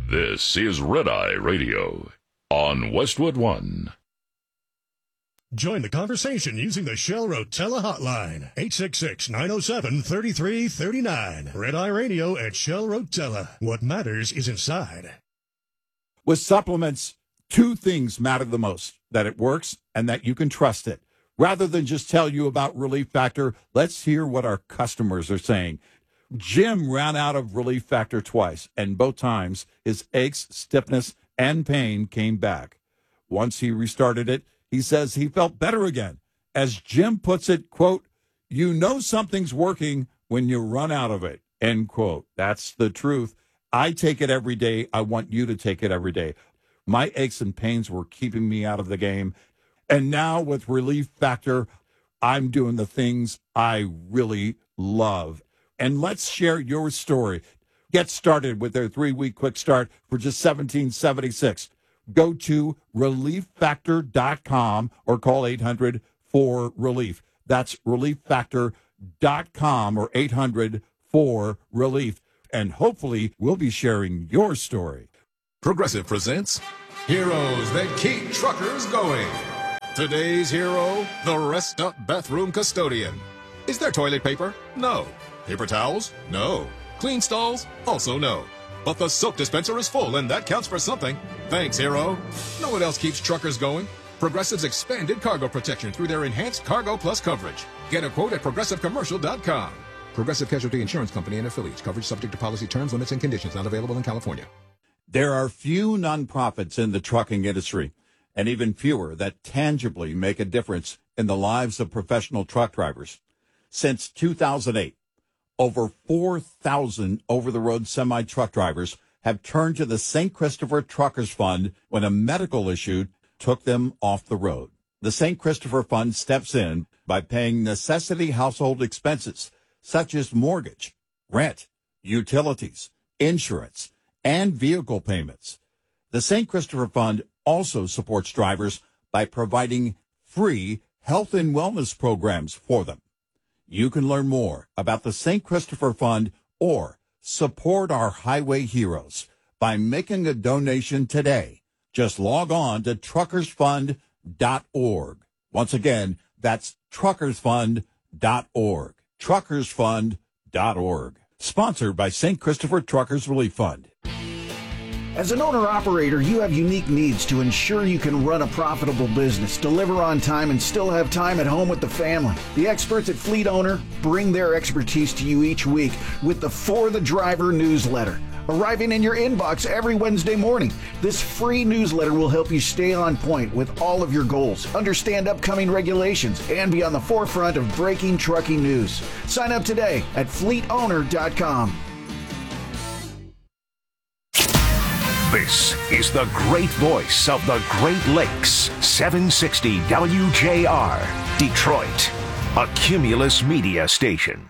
This is Red Eye Radio on Westwood One. Join the conversation using the Shell Rotella hotline, 866-907-3339. Red Eye Radio at Shell Rotella. What matters is inside. With supplements, two things matter the most: that it works and that you can trust it. Rather than just tell you about Relief Factor, let's hear what our customers are saying. Jim ran out of Relief Factor twice, and both times his aches, stiffness, and pain came back. Once he restarted it, he says he felt better again. As Jim puts it, quote, "You know something's working when you run out of it," end quote. That's the truth. I take it every day. I want you to take it every day. My aches and pains were keeping me out of the game. And now with Relief Factor, I'm doing the things I really love. And let's share your story. Get started with their 3-week quick start for just $17.76. Go to relieffactor.com or call 800-4RELIEF. That's relieffactor.com or 800-4RELIEF. And hopefully we'll be sharing your story. Progressive presents Heroes That Keep Truckers Going. Today's hero, the Rest Up Bathroom Custodian. Is there toilet paper? No. Paper towels? No. Clean stalls? Also no. But the soap dispenser is full, and that counts for something. Thanks, hero. Know what else keeps truckers going? Progressive's expanded cargo protection through their enhanced Cargo Plus coverage. Get a quote at progressivecommercial.com. Progressive Casualty Insurance Company and affiliates. Coverage subject to policy terms, limits, and conditions. Not available in California. There are few nonprofits in the trucking industry, and even fewer that tangibly make a difference in the lives of professional truck drivers. Since 2008, over 4,000 over-the-road semi-truck drivers have turned to the St. Christopher Truckers Fund when a medical issue took them off the road. The St. Christopher Fund steps in by paying necessity household expenses such as mortgage, rent, utilities, insurance, and vehicle payments. The St. Christopher Fund also supports drivers by providing free health and wellness programs for them. You can learn more about the St. Christopher Fund or support our highway heroes by making a donation today. Just log on to truckersfund.org. Once again, that's truckersfund.org. Truckersfund.org. Sponsored by St. Christopher Truckers Relief Fund. As an owner-operator, you have unique needs to ensure you can run a profitable business, deliver on time, and still have time at home with the family. The experts at Fleet Owner bring their expertise to you each week with the For the Driver newsletter, arriving in your inbox every Wednesday morning. This free newsletter will help you stay on point with all of your goals, understand upcoming regulations, and be on the forefront of breaking trucking news. Sign up today at fleetowner.com. This is the great voice of the Great Lakes, 760 WJR, Detroit, a Cumulus media station.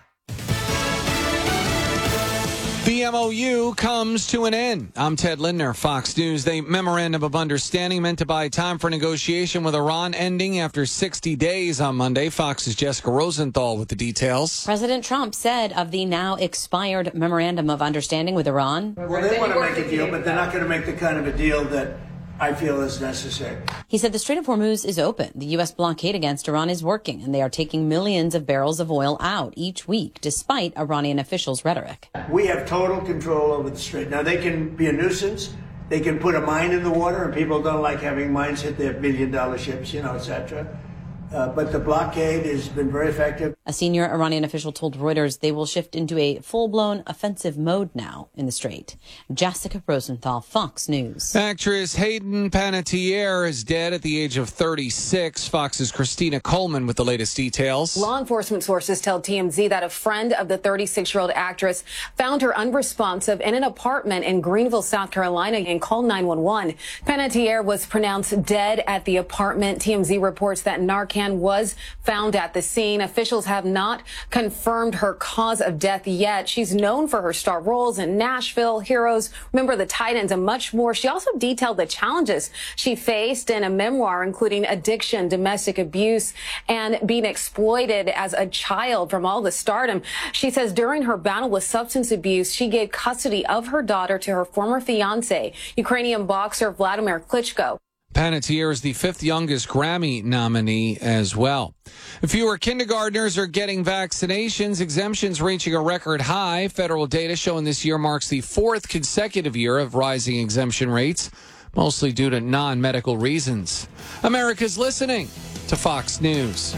The MOU comes to an end. I'm Ted Lindner, Fox News. The memorandum of understanding meant to buy time for negotiation with Iran ending after 60 days on Monday. Fox's Jessica Rosenthal with the details. President Trump said of the now expired memorandum of understanding with Iran. Well, they want to make a deal, but they're not going to make the kind of a deal that I feel is necessary. He said the Strait of Hormuz is open. The U.S. blockade against Iran is working, and they are taking millions of barrels of oil out each week, despite Iranian officials' rhetoric. We have total control over the Strait. Now, they can be a nuisance. They can put a mine in the water, and people don't like having mines hit their billion-dollar ships, etc. But the blockade has been very effective. A senior Iranian official told Reuters they will shift into a full-blown offensive mode now in the Strait. Jessica Rosenthal, Fox News. Actress Hayden Panettiere is dead at the age of 36. Fox's Christina Coleman with the latest details. Law enforcement sources tell TMZ that a friend of the 36-year-old actress found her unresponsive in an apartment in Greenville, South Carolina, and called 911. Panettiere was pronounced dead at the apartment. TMZ reports that Narcan Ann was found at the scene. Officials have not confirmed her cause of death yet. She's known for her star roles in Nashville, Heroes, Remember the Titans, and much more. She also detailed the challenges she faced in a memoir, including addiction, domestic abuse, and being exploited as a child from all the stardom. She says during her battle with substance abuse, she gave custody of her daughter to her former fiance, Ukrainian boxer Vladimir Klitschko. Panettiere is the 5th youngest Grammy nominee as well. Fewer kindergartners are getting vaccinations, exemptions reaching a record high. Federal data showing this year marks the 4th consecutive year of rising exemption rates, mostly due to non-medical reasons. America's listening to Fox News.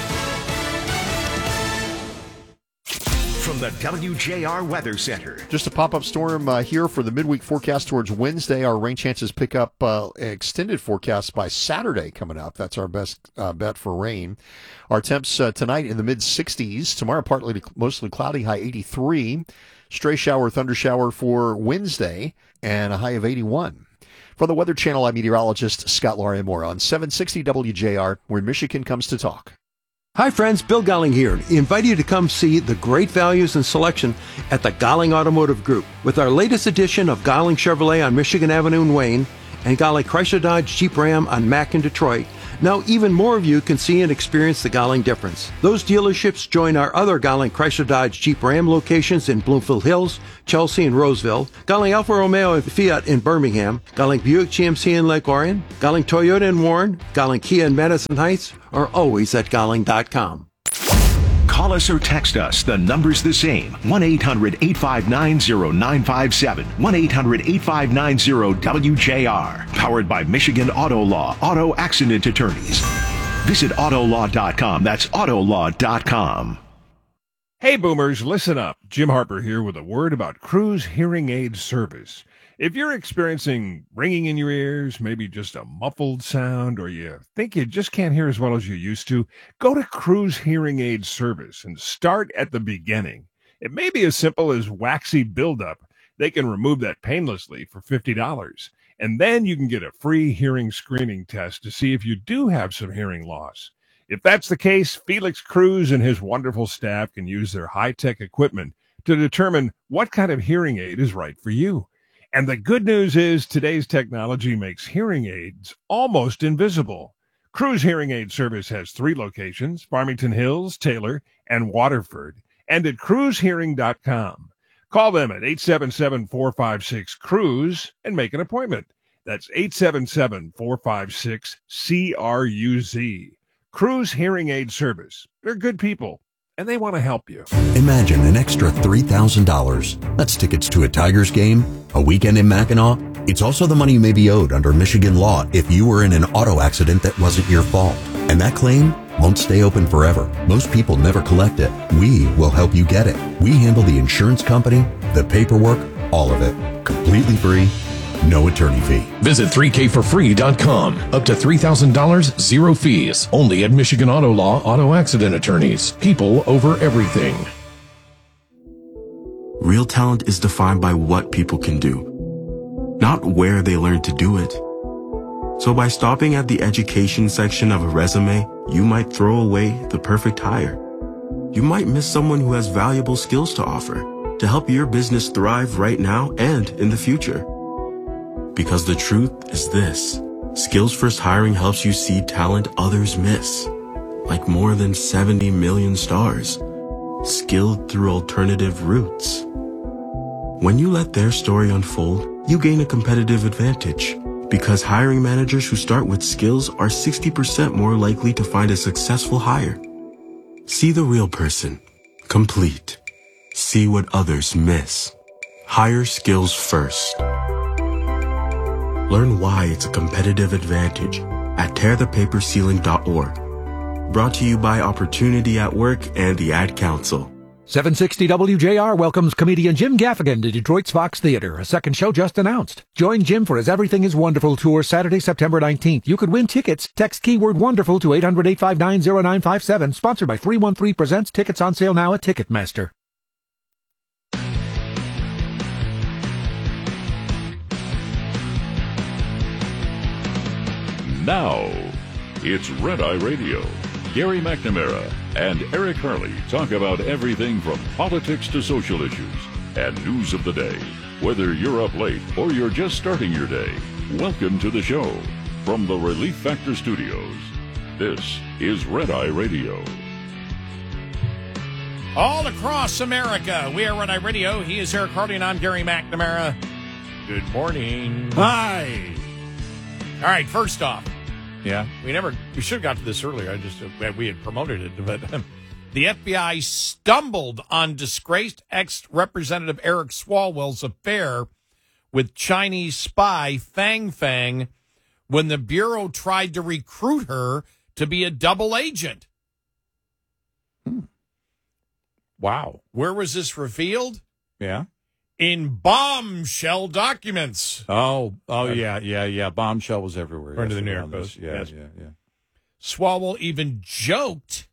From the WJR Weather Center. Just a pop-up storm here for the midweek forecast towards Wednesday. Our rain chances pick up extended forecasts by Saturday coming up. That's our best bet for rain. Our temps tonight in the mid-60s. Tomorrow partly to mostly cloudy, high 83. Stray shower, thunder shower for Wednesday, and a high of 81. For the Weather Channel, I'm meteorologist Scott Larimore on 760 WJR, where Michigan comes to talk. Hi friends, Bill Golling here. I invite you to come see the great values and selection at the Golling Automotive Group. With our latest edition of Golling Chevrolet on Michigan Avenue in Wayne and Golling Chrysler Dodge Jeep Ram on Mack in Detroit, now even more of you can see and experience the Golling difference. Those dealerships join our other Golling Chrysler Dodge Jeep Ram locations in Bloomfield Hills, Chelsea, and Roseville, Golling Alfa Romeo and Fiat in Birmingham, Golling Buick GMC in Lake Orion, Golling Toyota in Warren, Golling Kia in Madison Heights, or always at Golling.com. Call us or text us. The number's the same. 1-800-859-0957. 1-800-859-0WJR. Powered by Michigan Auto Law, Auto Accident Attorneys. Visit Autolaw.com. That's Autolaw.com. Hey boomers, listen up. Jim Harper here with a word about Cruz Hearing Aid Service. If you're experiencing ringing in your ears, maybe just a muffled sound, or you think you just can't hear as well as you used to, go to Cruz Hearing Aid Service and start at the beginning. It may be as simple as waxy buildup. They can remove that painlessly for $50. And then you can get a free hearing screening test to see if you do have some hearing loss. If that's the case, Felix Cruz and his wonderful staff can use their high-tech equipment to determine what kind of hearing aid is right for you. And the good news is today's technology makes hearing aids almost invisible. Cruz Hearing Aid Service has 3 locations, Farmington Hills, Taylor, and Waterford, and at cruzhearing.com. Call them at 877-456-CRUZ and make an appointment. That's 877-456-CRUZ. Cruz Hearing Aid Service. They're good people, and they want to help you. Imagine an extra $3,000. That's tickets to a Tigers game, a weekend in Mackinac. It's also the money you may be owed under Michigan law if you were in an auto accident that wasn't your fault. And that claim won't stay open forever. Most people never collect it. We will help you get it. We handle the insurance company, the paperwork, all of it. Completely free. No attorney fee. Visit 3kforfree.com. Up to $3,000, 0 fees. Only at Michigan Auto Law Auto Accident Attorneys. People over everything. Real talent is defined by what people can do, not where they learn to do it. So by stopping at the education section of a resume, you might throw away the perfect hire. You might miss someone who has valuable skills to offer to help your business thrive right now and in the future. Because the truth is this: Skills First Hiring helps you see talent others miss, like more than 70 million stars, skilled through alternative routes. When you let their story unfold, you gain a competitive advantage, because hiring managers who start with skills are 60% more likely to find a successful hire. See the real person, complete. See what others miss. Hire skills first. Learn why it's a competitive advantage at tearthepaperceiling.org. Brought to you by Opportunity at Work and the Ad Council. 760 WJR welcomes comedian Jim Gaffigan to Detroit's Fox Theater. A second show just announced. Join Jim for his Everything is Wonderful tour Saturday, September 19th. You could win tickets. Text keyword wonderful to 800-859-0957. Sponsored by 313 Presents. Tickets on sale now at Ticketmaster. Now, it's Red Eye Radio Gary McNamara and Eric Harley talk about everything from politics to social issues and news of the day. Whether you're up late or you're just starting your day, welcome to the show. From the Relief Factor Studios, this is Red Eye Radio. All across America, we are Red Eye Radio. He is Eric Harley, and I'm Gary McNamara. Good morning. Hi. All right, first off. Yeah. We should have got to this earlier. We had promoted it, but the FBI stumbled on disgraced ex-Representative Eric Swalwell's affair with Chinese spy Fang Fang when the Bureau tried to recruit her to be a double agent. Wow. Where was this revealed? Yeah. In bombshell documents. Oh, yeah. Bombshell was everywhere. According to the New York Post. Yeah. Swalwell even joked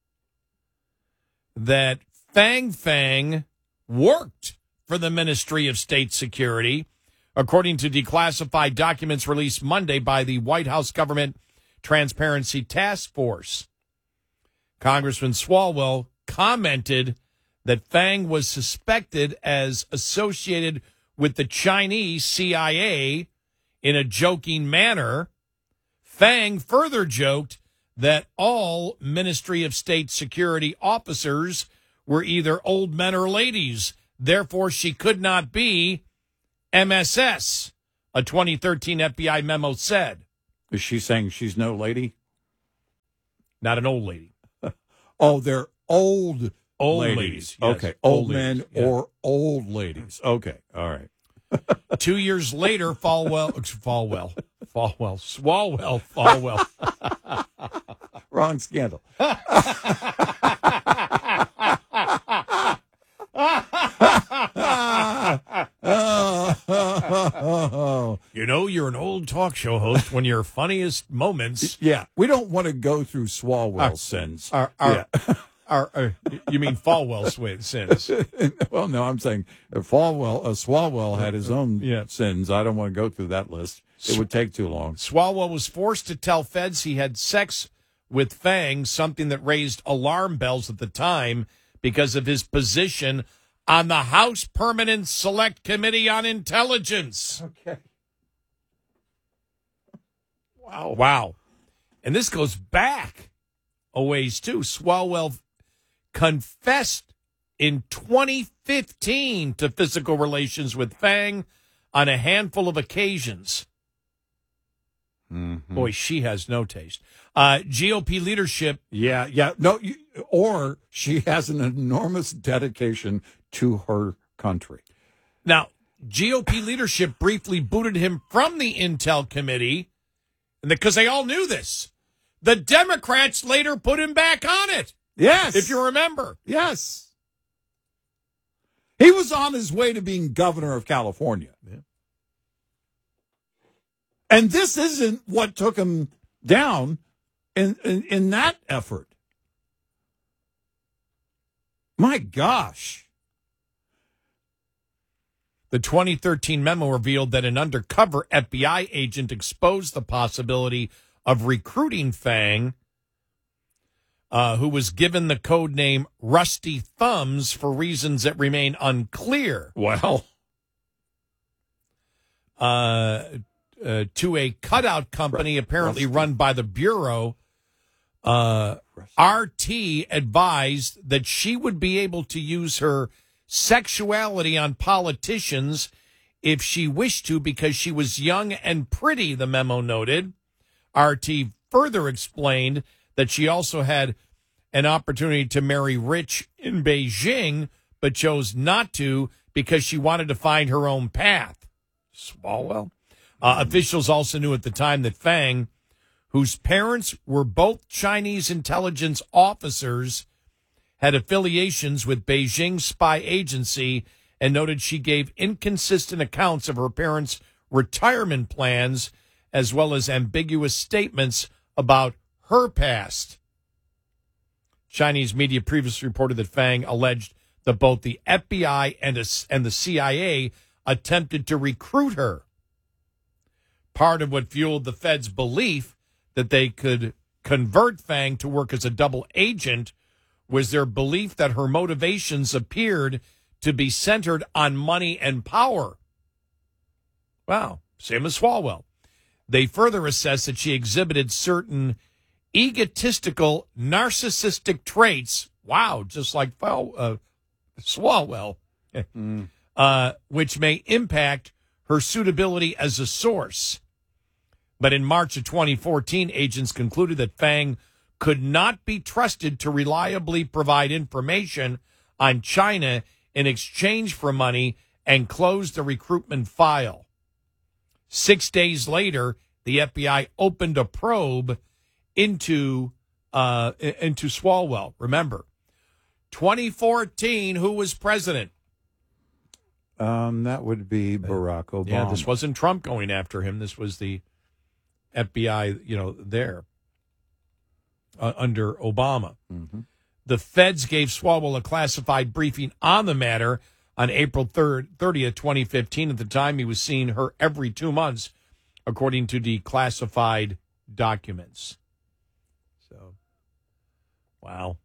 that Fang Fang worked for the Ministry of State Security, according to declassified documents released Monday by the White House Government Transparency Task Force. Congressman Swalwell commented that Fang was suspected as associated with the Chinese CIA in a joking manner. Fang further joked that all Ministry of State Security officers were either old men or ladies. Therefore, she could not be MSS, a 2013 FBI memo said. Is she saying she's no lady? Not an old lady. Oh, they're old ladies. Yes. Okay, old men or old ladies. Okay, all right. 2 years later, Swalwell. Wrong scandal. You know, you're an old talk show host when your funniest moments. Yeah, we don't want to go through Swalwell's sins. You mean Falwell's sins? Well, no, I'm saying Swalwell had his own sins. I don't want to go through that list. It would take too long. Swalwell was forced to tell feds he had sex with Fang, something that raised alarm bells at the time because of his position on the House Permanent Select Committee on Intelligence. Okay. Wow. And this goes back a ways, too. Swalwell confessed in 2015 to physical relations with Fang on a handful of occasions. Mm-hmm. Boy, she has no taste. GOP leadership. Or she has an enormous dedication to her country. Now, GOP leadership briefly booted him from the Intel Committee because they all knew this. The Democrats later put him back on it. Yes. If you remember. Yes. He was on his way to being governor of California. Yeah. And this isn't what took him down in that effort. My gosh. The 2013 memo revealed that an undercover FBI agent exposed the possibility of recruiting Fang, who was given the code name Rusty Thumbs for reasons that remain unclear. Well, to a cutout company apparently run by the Bureau, RT advised that she would be able to use her sexuality on politicians if she wished to because she was young and pretty, the memo noted. RT further explained that she also had an opportunity to marry rich in Beijing, but chose not to because she wanted to find her own path. Swalwell. Officials also knew at the time that Fang, whose parents were both Chinese intelligence officers, had affiliations with Beijing spy agency and noted she gave inconsistent accounts of her parents' retirement plans as well as ambiguous statements about her past. Chinese media previously reported that Fang alleged that both the FBI and the CIA attempted to recruit her. Part of what fueled the Fed's belief that they could convert Fang to work as a double agent was their belief that her motivations appeared to be centered on money and power. Wow, same as Swalwell. They further assessed that she exhibited certain egotistical, narcissistic traits. Wow, just like Swalwell, which may impact her suitability as a source. But in March of 2014, agents concluded that Fang could not be trusted to reliably provide information on China in exchange for money and closed the recruitment file. 6 days later, the FBI opened a probe into Swalwell. Remember, 2014, who was president? That would be Barack Obama. Yeah, this wasn't Trump going after him. This was the FBI, there under Obama. Mm-hmm. The feds gave Swalwell a classified briefing on the matter on April 30th, 2015. At the time, he was seeing her every 2 months, according to declassified documents. So, wow.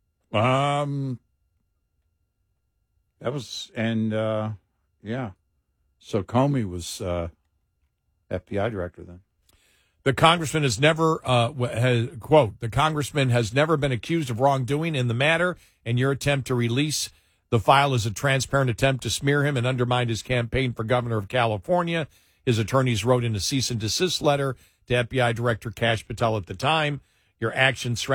That was, and yeah. So Comey was FBI director then. The congressman has never, quote, the congressman has never been accused of wrongdoing in the matter, and your attempt to release the file is a transparent attempt to smear him and undermine his campaign for governor of California. His attorneys wrote in a cease and desist letter to FBI Director Kash Patel at the time. Your actions